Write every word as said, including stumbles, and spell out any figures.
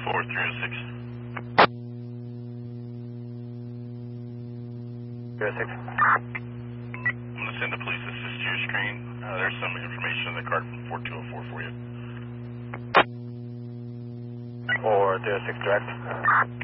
four three oh six. three oh six. I'm going to send the police assist to your screen. Uh, there's some information on the card from four two oh four for you. four three oh six direct.